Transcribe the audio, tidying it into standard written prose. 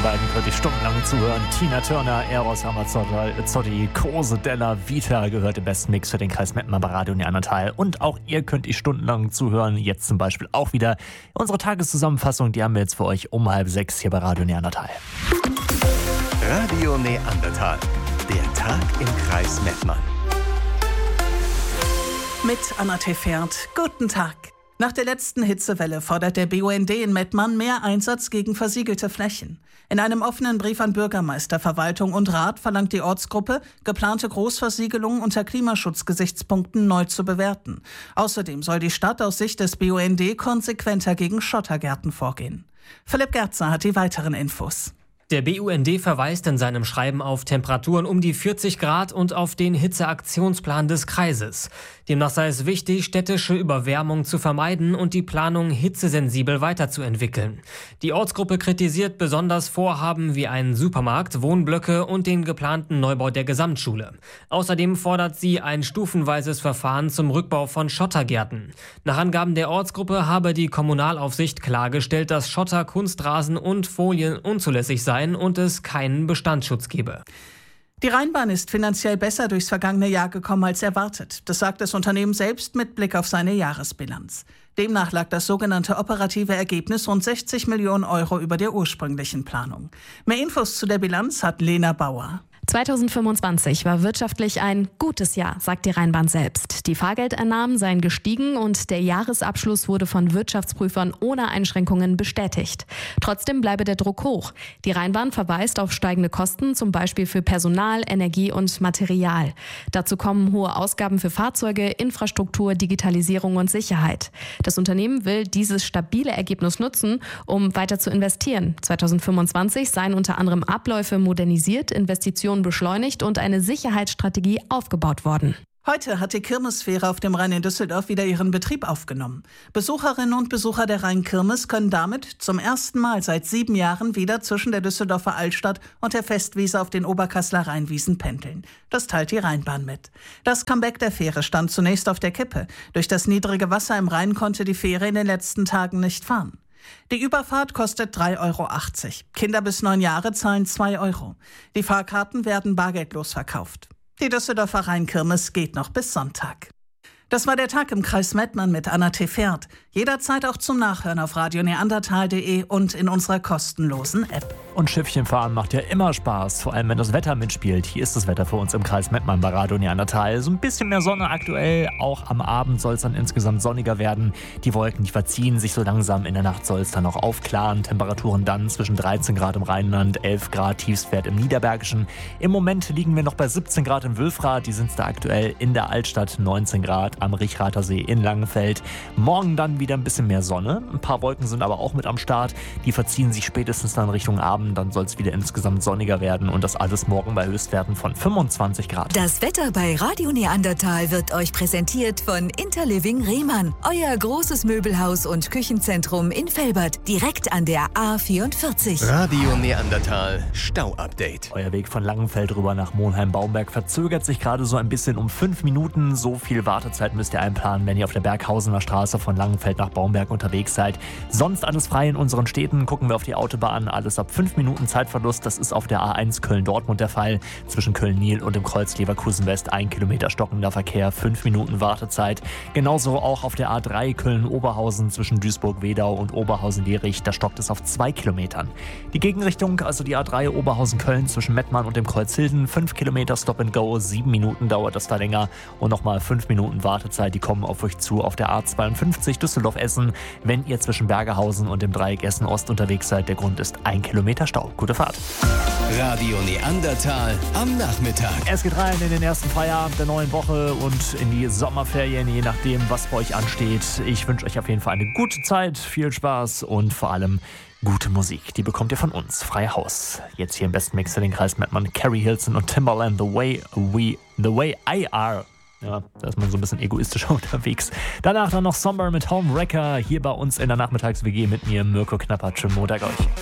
beiden könnte ich stundenlang zuhören. Tina Turner, Eros Ramazzotti, Kose Della Vita gehört im besten Mix für den Kreis Mettmann bei Radio Neandertal. Und auch ihr könnt ich stundenlang zuhören. Jetzt zum Beispiel auch wieder unsere Tageszusammenfassung. Die haben wir jetzt für euch um 5:30 hier bei Radio Neandertal. Radio Neandertal. Der Tag im Kreis Mettmann. Mit Anna Tefert. Guten Tag. Nach der letzten Hitzewelle fordert der BUND in Mettmann mehr Einsatz gegen versiegelte Flächen. In einem offenen Brief an Bürgermeister, Verwaltung und Rat verlangt die Ortsgruppe, geplante Großversiegelungen unter Klimaschutzgesichtspunkten neu zu bewerten. Außerdem soll die Stadt aus Sicht des BUND konsequenter gegen Schottergärten vorgehen. Philipp Gerzer hat die weiteren Infos. Der BUND verweist in seinem Schreiben auf Temperaturen um die 40 Grad und auf den Hitzeaktionsplan des Kreises. Demnach sei es wichtig, städtische Überwärmung zu vermeiden und die Planung hitzesensibel weiterzuentwickeln. Die Ortsgruppe kritisiert besonders Vorhaben wie einen Supermarkt, Wohnblöcke und den geplanten Neubau der Gesamtschule. Außerdem fordert sie ein stufenweises Verfahren zum Rückbau von Schottergärten. Nach Angaben der Ortsgruppe habe die Kommunalaufsicht klargestellt, dass Schotter, Kunstrasen und Folien unzulässig seien und es keinen Bestandsschutz gebe. Die Rheinbahn ist finanziell besser durchs vergangene Jahr gekommen als erwartet. Das sagt das Unternehmen selbst mit Blick auf seine Jahresbilanz. Demnach lag das sogenannte operative Ergebnis rund 60 Millionen Euro über der ursprünglichen Planung. Mehr Infos zu der Bilanz hat Lena Bauer. 2025 war wirtschaftlich ein gutes Jahr, sagt die Rheinbahn selbst. Die Fahrgeldeinnahmen seien gestiegen und der Jahresabschluss wurde von Wirtschaftsprüfern ohne Einschränkungen bestätigt. Trotzdem bleibe der Druck hoch. Die Rheinbahn verweist auf steigende Kosten, zum Beispiel für Personal, Energie und Material. Dazu kommen hohe Ausgaben für Fahrzeuge, Infrastruktur, Digitalisierung und Sicherheit. Das Unternehmen will dieses stabile Ergebnis nutzen, um weiter zu investieren. 2025 seien unter anderem Abläufe modernisiert, Investitionen beschleunigt und eine Sicherheitsstrategie aufgebaut worden. Heute hat die Kirmesfähre auf dem Rhein in Düsseldorf wieder ihren Betrieb aufgenommen. Besucherinnen und Besucher der Rheinkirmes können damit zum ersten Mal seit 7 Jahren wieder zwischen der Düsseldorfer Altstadt und der Festwiese auf den Oberkasseler Rheinwiesen pendeln. Das teilt die Rheinbahn mit. Das Comeback der Fähre stand zunächst auf der Kippe. Durch das niedrige Wasser im Rhein konnte die Fähre in den letzten Tagen nicht fahren. Die Überfahrt kostet 3,80 Euro. Kinder bis 9 Jahre zahlen 2 Euro. Die Fahrkarten werden bargeldlos verkauft. Die Düsseldorfer Rheinkirmes geht noch bis Sonntag. Das war der Tag im Kreis Mettmann mit Anna Tefert. Jederzeit auch zum Nachhören auf radioneandertal.de und in unserer kostenlosen App. Und Schiffchenfahren macht ja immer Spaß, vor allem wenn das Wetter mitspielt. Hier ist das Wetter für uns im Kreis Mettmann bei Radio Neandertal. So ein bisschen mehr Sonne aktuell, auch am Abend soll es dann insgesamt sonniger werden. Die Wolken, die verziehen sich so langsam, in der Nacht soll es dann auch aufklaren. Temperaturen dann zwischen 13 Grad im Rheinland, 11 Grad Tiefstwert im Niederbergischen. Im Moment liegen wir noch bei 17 Grad in Wülfrath, die sind da aktuell in der Altstadt, 19 Grad am Richrather See in Langenfeld. Morgen dann wieder ein bisschen mehr Sonne. Ein paar Wolken sind aber auch mit am Start. Die verziehen sich spätestens dann Richtung Abend. Dann soll es wieder insgesamt sonniger werden und das alles morgen bei Höchstwerten von 25 Grad. Das Wetter bei Radio Neandertal wird euch präsentiert von Interliving Rehmann. Euer großes Möbelhaus und Küchenzentrum in Velbert, direkt an der A44. Radio Neandertal Stau-Update. Euer Weg von Langenfeld rüber nach Monheim-Baumberg verzögert sich gerade so ein bisschen um 5 Minuten. So viel Wartezeit müsst ihr einplanen, wenn ihr auf der Berghausener Straße von Langenfeld nach Baumberg unterwegs seid. Sonst alles frei in unseren Städten. Gucken wir auf die Autobahn. Alles ab 5 Minuten Zeitverlust. Das ist auf der A1 Köln-Dortmund der Fall. Zwischen Köln-Nil und dem Kreuz Leverkusen-West 1 Kilometer stockender Verkehr, 5 Minuten Wartezeit. Genauso auch auf der A3 Köln-Oberhausen zwischen Duisburg-Wedau und Oberhausen-Lierich. Da stockt es auf 2 Kilometern. Die Gegenrichtung, also die A3 Oberhausen-Köln zwischen Mettmann und dem Kreuz Hilden, 5 Kilometer Stop and Go, 7 Minuten dauert das da länger und nochmal 5 Minuten Wartezeit. Die kommen auf euch zu auf der A52 Düsseldorf-Essen, wenn ihr zwischen Bergerhausen und dem Dreieck Essen-Ost unterwegs seid. Der Grund ist 1 Kilometer Stau. Gute Fahrt. Radio Neandertal am Nachmittag. Es geht rein in den ersten Feierabend der neuen Woche und in die Sommerferien, je nachdem, was bei euch ansteht. Ich wünsche euch auf jeden Fall eine gute Zeit, viel Spaß und vor allem gute Musik. Die bekommt ihr von uns, frei Haus. Jetzt hier im besten Mix für den Kreis Mettmann, Carrie Hilson und Timbaland, The Way I Are. Ja, da ist man so ein bisschen egoistischer unterwegs. Danach dann noch Somber mit Homewrecker hier bei uns in der Nachmittags-WG mit mir, Mirko Knapper. Schönen Montag euch.